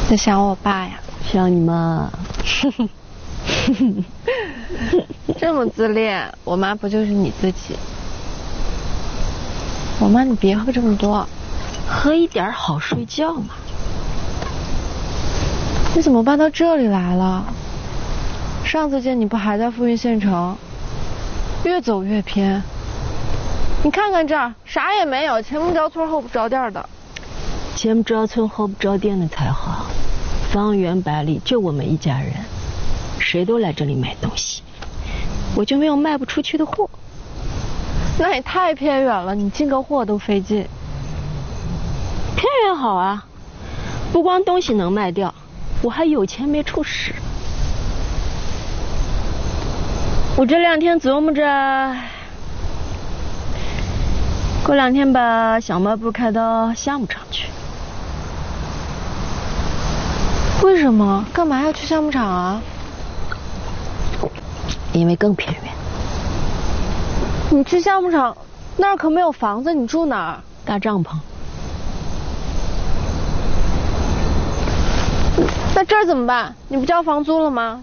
在想我爸呀？ 想你妈。 这么自恋，我妈不就是你自己？我妈，你别喝这么多， 喝一点好睡觉嘛。 你怎么搬到这里来了？上次见你不还在富蕴县城，越走越偏。你看看这儿，啥也没有，前不着村后不着店的。 前不着村后不着店的才好，方圆百里就我们一家人，谁都来这里买东西，我就没有卖不出去的货。 那也太偏远了，你进个货都费劲。 偏远好啊，不光东西能卖掉，我还有钱没处使。我这2天琢磨着，过2天把小卖部开到夏牧场去。 为什么？干嘛要去夏牧场啊？ 因为更偏远。 你去夏牧场，那儿可没有房子，你住哪儿？ 搭帐篷。 那这儿怎么办？你不交房租了吗？